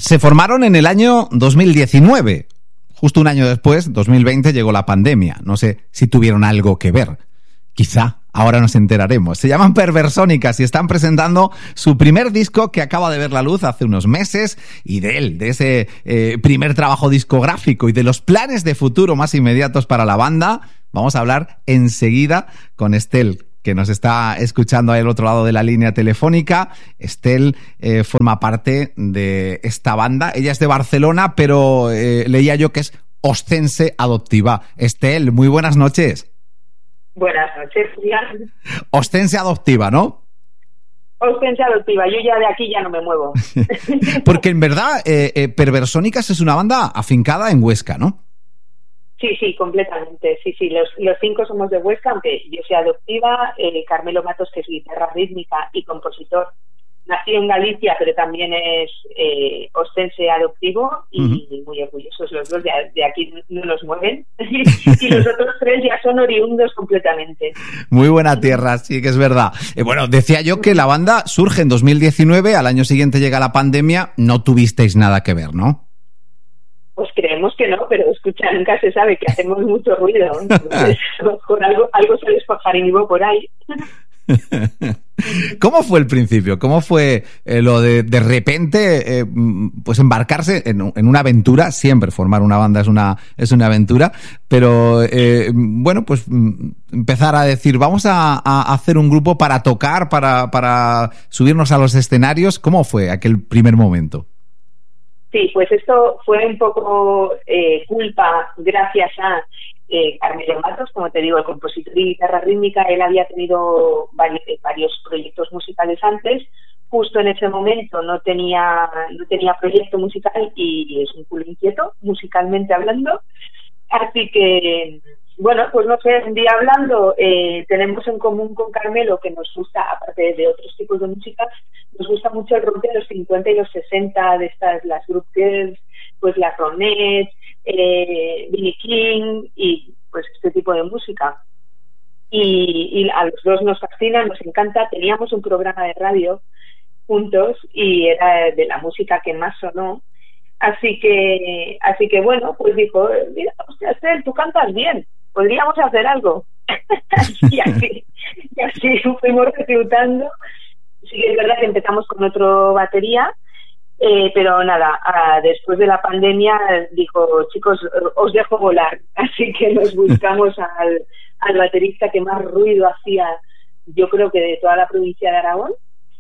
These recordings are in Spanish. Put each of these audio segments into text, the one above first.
Se formaron en el año 2019. Justo un año después, 2020, llegó la pandemia. No sé si tuvieron algo que ver. Quizá, ahora nos enteraremos. Se llaman Perversónicas y están presentando su primer disco que acaba de ver la luz hace unos meses, y de ese primer trabajo discográfico y de los planes de futuro más inmediatos para la banda, vamos a hablar enseguida con Estel, que nos está escuchando ahí al otro lado de la línea telefónica. Estel forma parte de esta banda. Ella es de Barcelona, pero leía yo que es ostense adoptiva. Estel, muy buenas noches. Buenas noches, Julián. Ostense adoptiva, ¿no? Ostense adoptiva. Yo ya de aquí ya no me muevo. Porque en verdad, Perversónicas es una banda afincada en Huesca, ¿no? Sí, completamente. Sí, los 5 somos de Huesca, aunque yo sea adoptiva. Carmelo Matos, que es guitarra rítmica y compositor, nació en Galicia, pero también es ostense adoptivo y muy orgullosos los dos. De aquí no nos mueven. Y los otros 3 ya son oriundos completamente. Muy buena tierra, sí que es verdad. Bueno, decía yo que la banda surge en 2019, al año siguiente llega la pandemia. No tuvisteis nada que ver, ¿no? Pues creemos que no, pero escucha, nunca se sabe, que hacemos mucho ruido. Entonces, con algo se les pajarinibó por ahí. ¿Cómo fue el principio? ¿Cómo fue lo de repente pues embarcarse en una aventura? Siempre formar una banda es una aventura, pero bueno, pues empezar a decir, vamos a hacer un grupo para tocar, para subirnos a los escenarios. ¿Cómo fue aquel primer momento? Sí, pues esto fue un poco culpa gracias a Carmelo Matos, como te digo, el compositor y guitarra rítmica. Él había tenido varios proyectos musicales antes. Justo en ese momento no tenía proyecto musical y es un culo inquieto, musicalmente hablando. Así que, bueno, pues no sé, un día hablando, tenemos en común con Carmelo que nos gusta, aparte de otros tipos de música, nos gusta mucho el rock de los 50 y los 60, de estas, las group girls, pues las Ronettes, Billy King y pues este tipo de música. Y a los dos nos fascina, nos encanta. Teníamos un programa de radio juntos y era de la música que más sonó. Así que bueno, pues dijo, mira, hostia, Estel, tú cantas bien, podríamos hacer algo. y así fuimos reclutando. Sí que es verdad que empezamos con otro batería, pero nada, después de la pandemia dijo, chicos, os dejo volar. Así que nos buscamos al baterista que más ruido hacía, yo creo que de toda la provincia de Aragón.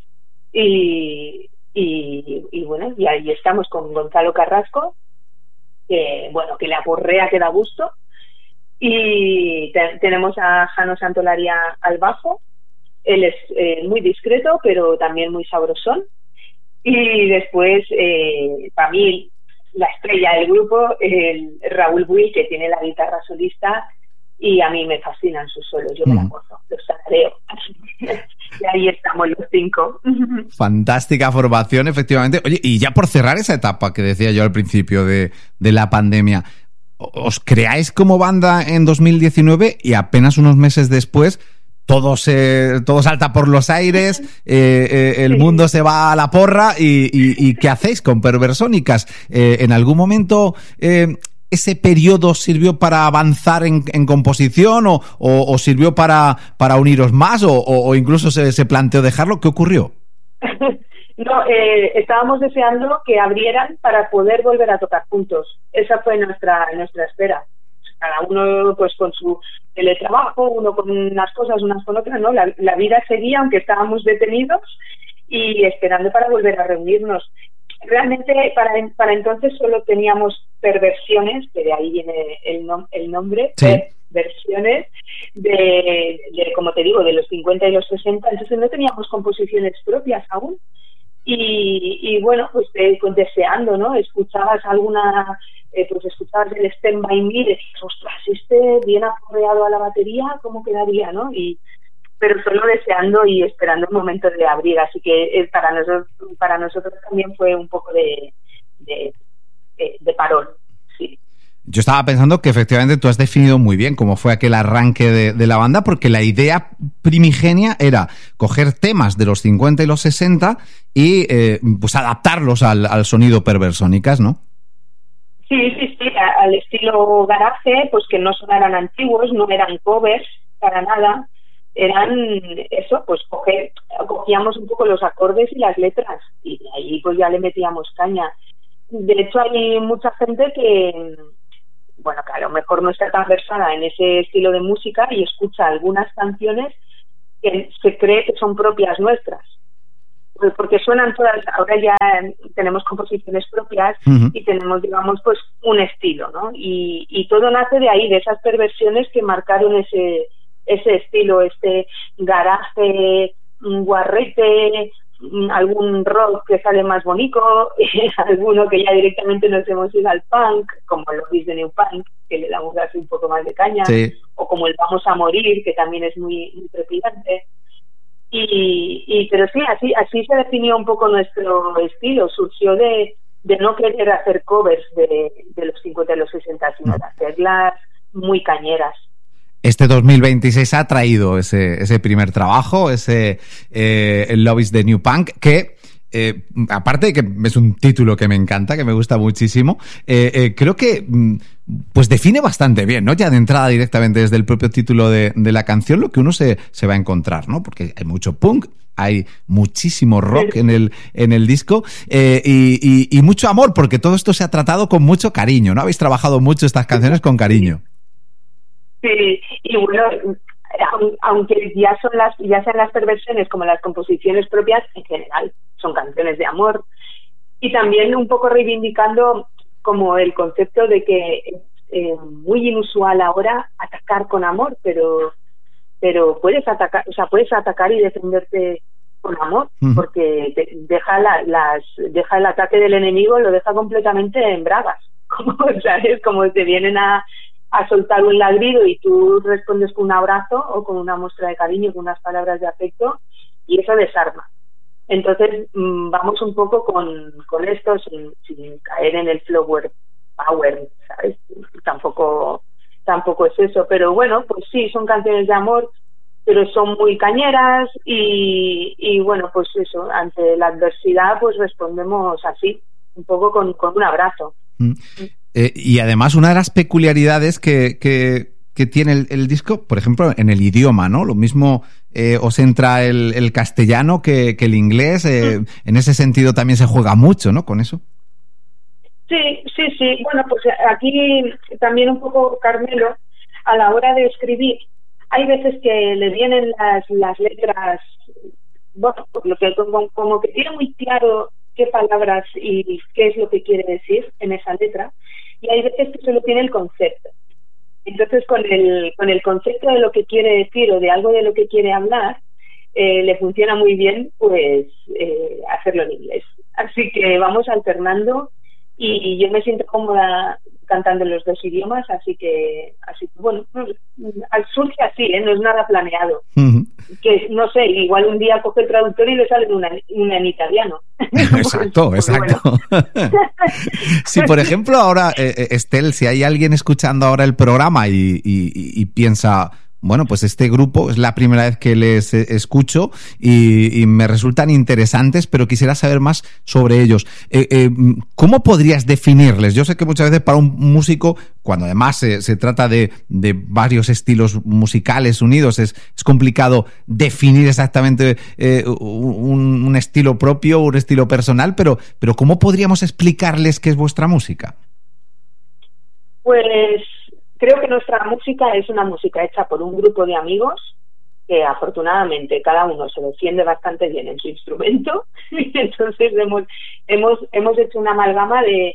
Y bueno, y ahí estamos con Gonzalo Carrasco, que le aporrea, que da gusto. Y tenemos a Jano Santolaria al bajo. Él es muy discreto, pero también muy sabrosón. Y después, para mí, la estrella del grupo, el Raúl Buil, que tiene la guitarra solista, y a mí me fascinan sus solos, yo me la gozo, los sacareo. Y ahí estamos los 5. Fantástica formación, efectivamente. Oye, y ya por cerrar esa etapa que decía yo al principio de la pandemia, ¿os creáis como banda en 2019 y apenas unos meses después todo salta por los aires, el mundo se va a la porra y ¿qué hacéis con Perversónicas? ¿En algún momento ese periodo sirvió para avanzar en composición o sirvió para uniros más o incluso se planteó dejarlo? ¿Qué ocurrió? No, estábamos deseando que abrieran para poder volver a tocar juntos. Esa fue nuestra espera. Cada uno pues con su teletrabajo, uno con unas cosas, unas con otras, ¿no? La vida seguía, aunque estábamos detenidos y esperando para volver a reunirnos. Realmente para entonces solo teníamos Perversiones, que de ahí viene el nombre, sí. Versiones de, como te digo, de los 50 y los 60, entonces no teníamos composiciones propias aún. Y bueno, pues deseando, ¿no? Escuchabas escuchabas el Stand By Me y decías, ostras, bien aporreado a la batería, ¿cómo quedaría, no? Pero solo deseando y esperando el momento de abrir, así que para nosotros también fue un poco de parón, sí. Yo estaba pensando que efectivamente tú has definido muy bien cómo fue aquel arranque de la banda, porque la idea primigenia era coger temas de los 50 y los 60 y pues adaptarlos al sonido Perversónicas, ¿no? Sí, al estilo garaje, pues que no sonaran antiguos, no eran covers para nada, eran eso, pues cogíamos un poco los acordes y las letras y de ahí pues ya le metíamos caña. De hecho hay mucha gente que a lo mejor no está tan versada en ese estilo de música y escucha algunas canciones que se cree que son propias nuestras, porque suenan todas. Ahora ya tenemos composiciones propias y tenemos, digamos, pues un estilo, ¿no? Y todo nace de ahí, de esas perversiones que marcaron ese estilo, este garaje, guarrete, algún rock que sale más bonito, alguno que ya directamente nos hemos ido al punk, como el Love is the New Punk, que le damos así un poco más de caña, sí. O como el Vamos a Morir, que también es muy, muy trepidante. Pero sí, así se definió un poco nuestro estilo. Surgió de no querer hacer covers de los 50 y los 60, sino de hacerlas muy cañeras. Este 2026 ha traído ese primer trabajo, el Love is the New Punk, que aparte de que es un título que me encanta, que me gusta muchísimo, creo que pues define bastante bien, ¿no? Ya de entrada directamente desde el propio título de la canción lo que uno se va a encontrar, ¿no? Porque hay mucho punk, hay muchísimo rock en el disco y mucho amor, porque todo esto se ha tratado con mucho cariño, ¿no? Habéis trabajado mucho estas canciones con cariño. Sí, y bueno, aunque ya sean las perversiones como las composiciones propias, en general son canciones de amor, y también un poco reivindicando como el concepto de que es muy inusual ahora atacar con amor, pero puedes atacar y defenderte con amor, porque deja el ataque del enemigo, lo deja completamente en bragas, ¿sabes? Como te vienen a soltar un ladrido y tú respondes con un abrazo o con una muestra de cariño, con unas palabras de afecto, y eso desarma. Entonces vamos un poco con esto sin caer en el flower power, ¿sabes? Tampoco es eso, pero bueno, pues sí, son canciones de amor, pero son muy cañeras y bueno, pues eso, ante la adversidad pues respondemos así, un poco con un abrazo. Y además una de las peculiaridades que tiene el disco, por ejemplo, en el idioma, ¿no? Lo mismo os entra el castellano que el inglés. En ese sentido también se juega mucho, ¿no? Con eso. Sí. Bueno, pues aquí también un poco, Carmelo, a la hora de escribir, hay veces que le vienen las letras, bueno, como que tiene muy claro qué palabras y qué es lo que quiere decir en esa letra, y hay veces que solo tiene el concepto. Entonces con el concepto de lo que quiere decir o de algo de lo que quiere hablar, le funciona muy bien pues hacerlo en inglés. Así que vamos alternando y yo me siento cómoda cantando en los dos idiomas, así que bueno, surge así, no es nada planeado. Que no sé, igual un día coge el traductor y le sale una en italiano. Exacto. Bueno. Si por ejemplo ahora, Estel, si hay alguien escuchando ahora el programa y piensa, bueno, pues este grupo es la primera vez que les escucho y me resultan interesantes, pero quisiera saber más sobre ellos. ¿Cómo podrías definirles? Yo sé que muchas veces para un músico, cuando además se trata de varios estilos musicales unidos, es complicado definir exactamente un estilo propio, un estilo personal, pero ¿cómo podríamos explicarles qué es vuestra música? Pues creo que nuestra música es una música hecha por un grupo de amigos que afortunadamente cada uno se defiende bastante bien en su instrumento. Entonces hemos hecho una amalgama de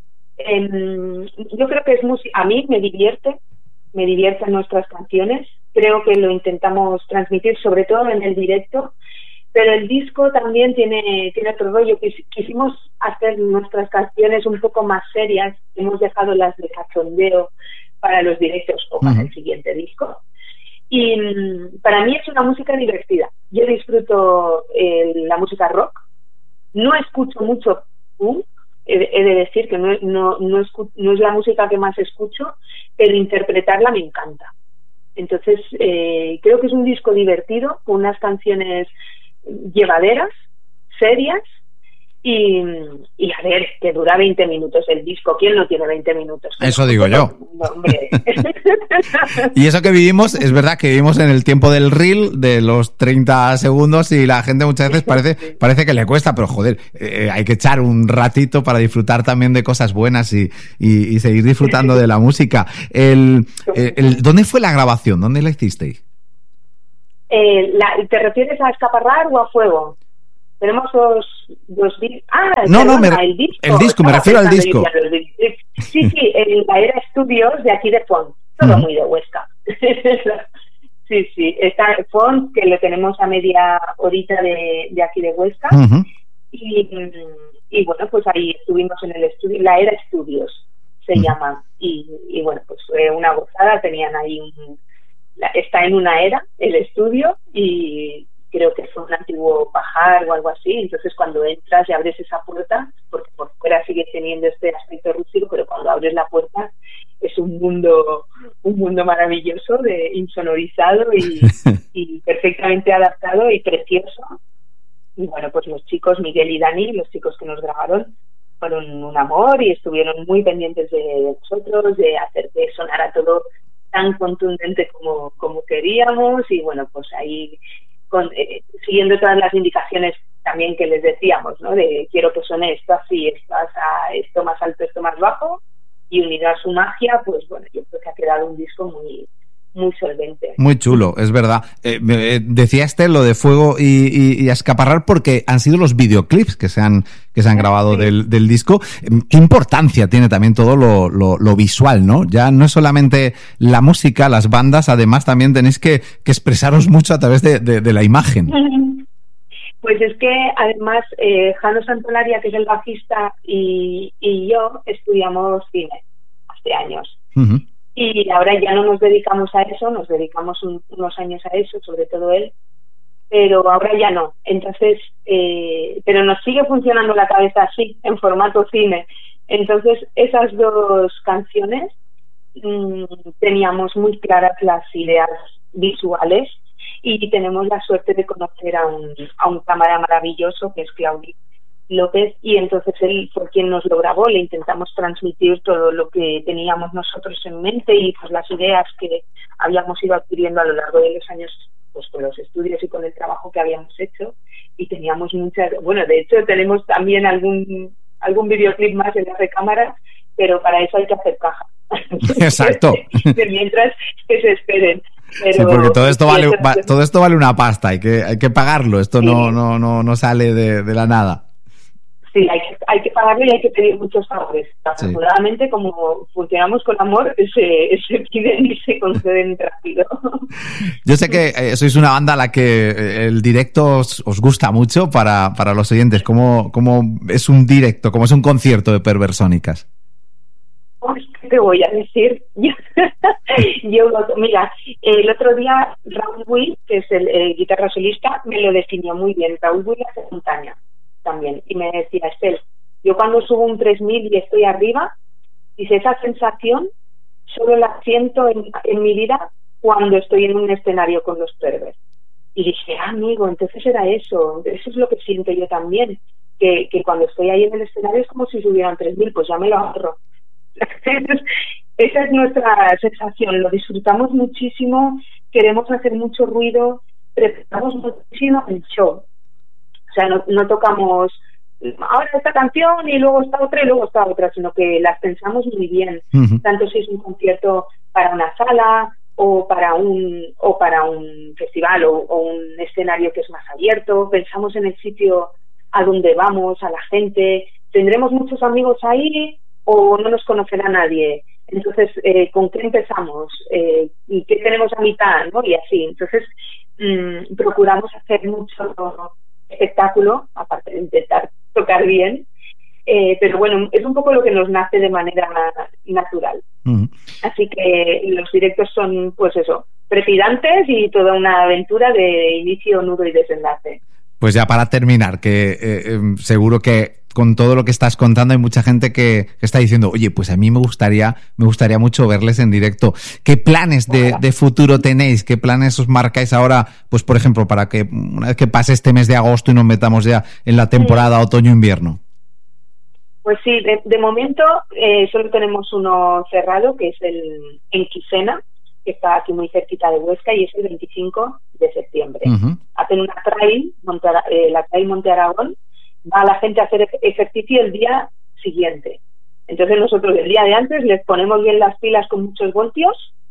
yo creo que es música, a mí me divierten nuestras canciones, creo que lo intentamos transmitir sobre todo en el directo, pero el disco también tiene otro rollo. Quisimos hacer nuestras canciones un poco más serias, hemos dejado las de cachondeo para los directos o para el siguiente disco. Y para mí es una música divertida. Yo disfruto la música rock. No escucho mucho punk, he de decir que no es la música que más escucho, pero interpretarla me encanta. Entonces, creo que es un disco divertido, con unas canciones llevaderas, serias, y a ver, que dura 20 minutos el disco. ¿Quién no tiene 20 minutos? Eso digo yo. No, hombre. Y eso que vivimos, es verdad que vivimos en el tiempo del reel, de los 30 segundos, y la gente muchas veces parece que le cuesta, pero joder, hay que echar un ratito para disfrutar también de cosas buenas y seguir disfrutando de la música. ¿Dónde fue la grabación? ¿Dónde la hicisteis? ¿Te refieres a Escaparrar o a Fuego? Tenemos dos discos. El disco, me refiero al disco. Sí, en la Era Estudios de aquí de Font, todo muy de Huesca. Sí, está Font, que lo tenemos a media horita de aquí de Huesca. Y bueno, pues ahí estuvimos en el estudio, la Era Estudios se llama. Y bueno, pues fue una gozada, tenían ahí está en una era el estudio, y creo que fue un antiguo pajar o algo así. Entonces cuando entras y abres esa puerta, porque por fuera sigue teniendo este aspecto rústico, pero cuando abres la puerta es un mundo maravilloso, insonorizado y perfectamente adaptado y precioso. Y bueno, pues los chicos, Miguel y Dani, los chicos que nos grabaron, fueron un amor y estuvieron muy pendientes de nosotros, de hacer que sonara todo tan contundente como queríamos. Y bueno, pues ahí siguiendo todas las indicaciones también que les decíamos, ¿no? De quiero que suene esto así, esto más alto, esto más bajo, y unida a su magia, pues bueno, yo creo que ha quedado un disco muy solvente. Muy chulo, es verdad. Decía Estel lo de Fuego y Escaparrar porque han sido los videoclips que se han grabado del disco. ¿Qué importancia tiene también todo lo visual, no? Ya no es solamente la música, las bandas, además también tenéis que expresaros mucho a través de la imagen. Pues es que además Jano Santolaria, que es el bajista, y yo estudiamos cine hace años. Y ahora ya no nos dedicamos a eso, nos dedicamos unos años a eso, sobre todo él, pero ahora ya no. Entonces, pero nos sigue funcionando la cabeza así, en formato cine. Entonces, esas dos canciones teníamos muy claras las ideas visuales, y tenemos la suerte de conocer a un cámara maravilloso que es Claudio López, y entonces él fue quien nos lo grabó. Le intentamos transmitir todo lo que teníamos nosotros en mente y pues las ideas que habíamos ido adquiriendo a lo largo de los años, pues con los estudios y con el trabajo que habíamos hecho, y teníamos muchas, bueno, de hecho tenemos también algún videoclip más en la recámara, pero para eso hay que hacer caja. Exacto. De mientras que se esperen. Pero, sí, porque todo esto vale una pasta, hay que pagarlo, esto sí. no sale de la nada. Sí, hay que pagarlo y hay que pedir muchos favores. Afortunadamente, sí. Como funcionamos con amor, se piden y se conceden rápido. Yo sé que sois una banda a la que el directo os gusta mucho para los oyentes. ¿Cómo es un directo, cómo es un concierto de Perversónicas? ¿Qué te voy a decir? Mira, el otro día Raúl Will, que es el guitarra solista, me lo definió muy bien. Raúl Will hace montaña también, y me decía, Estel, yo cuando subo un 3000 y estoy arriba, dice, esa sensación solo la siento en mi vida cuando estoy en un escenario con los Pervers. Y dije, amigo, entonces era eso es lo que siento yo también, que cuando estoy ahí en el escenario es como si subieran 3000, pues ya me lo ahorro. Esa es nuestra sensación, lo disfrutamos muchísimo, queremos hacer mucho ruido, preparamos muchísimo el show. O sea, no tocamos ahora esta canción y luego esta otra y luego esta otra, sino que las pensamos muy bien. Tanto si es un concierto para una sala o para un festival o un escenario que es más abierto, pensamos en el sitio a donde vamos, a la gente, tendremos muchos amigos ahí o no nos conocerá nadie. Entonces, ¿con qué empezamos? ¿Y qué tenemos a mitad? ¿No? Y así. Entonces, procuramos hacer mucho espectáculo, aparte de intentar tocar bien, pero bueno, es un poco lo que nos nace de manera natural. Así que los directos son, pues eso, trepidantes y toda una aventura de inicio, nudo y desenlace. Pues ya para terminar, que seguro que con todo lo que estás contando hay mucha gente que está diciendo, oye, pues a mí me gustaría mucho verles en directo. ¿Qué planes de futuro tenéis? ¿Qué planes os marcáis ahora, pues por ejemplo, para que una vez que pase este mes de agosto y nos metamos ya en la temporada otoño-invierno? Pues sí, de momento solo tenemos uno cerrado, que es en Quisena, que está aquí muy cerquita de Huesca, y es el 25 de septiembre. Hacen una trail, la trail Monte Aragón, va la gente a hacer ejercicio el día siguiente. Entonces nosotros el día de antes les ponemos bien las pilas con muchos voltios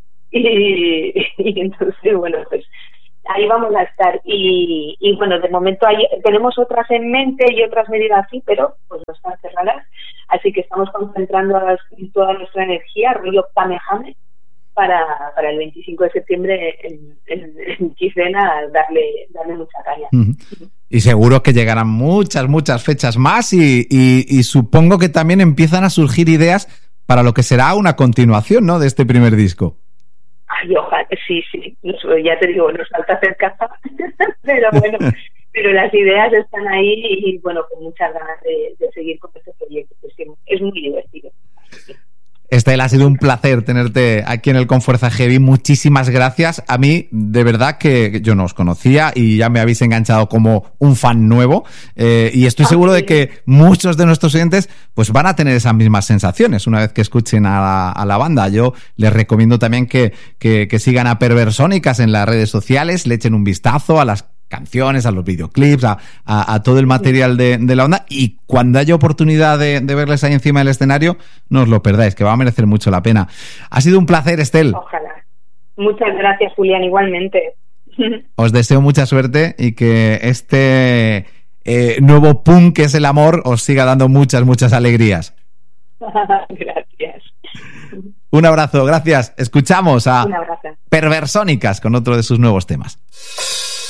y entonces, bueno, pues ahí vamos a estar. Y bueno, de momento tenemos otras en mente y otras medidas así, pero pues no están cerradas. Así que estamos concentrando toda nuestra energía, rollo Kamehame, para el 25 de septiembre en Quisena darle mucha caña. Y seguro que llegarán muchas fechas más y supongo que también empiezan a surgir ideas para lo que será una continuación, ¿no?, de este primer disco. Ay, ojalá, sí, ya te digo, nos falta hacer caza, pero bueno, pero las ideas están ahí y bueno, con muchas ganas de seguir con este proyecto, que es muy divertido. Estel, ha sido un placer tenerte aquí en el Con Fuerza Heavy. Muchísimas gracias. A mí, de verdad que yo no os conocía y ya me habéis enganchado como un fan nuevo. Y estoy seguro de que muchos de nuestros oyentes pues van a tener esas mismas sensaciones una vez que escuchen a la banda. Yo les recomiendo también que sigan a Perversónicas en las redes sociales, le echen un vistazo a las canciones, a los videoclips, a todo el material de la onda, y cuando haya oportunidad de verles ahí encima del escenario, no os lo perdáis, que va a merecer mucho la pena. Ha sido un placer, Estel. Ojalá. Muchas gracias, Julián, igualmente. Os deseo mucha suerte y que este nuevo punk que es el amor os siga dando muchas alegrías. Gracias. Un abrazo, gracias. Escuchamos a Perversónicas con otro de sus nuevos temas.